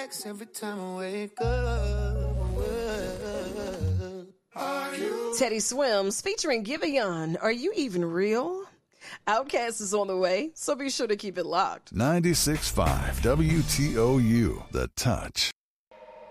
relax every time I wake up. Are you? Teddy Swims featuring Giveon. Are you even real? Outkast is on the way, so be sure to keep it locked. 96.5 WTOU, The Touch.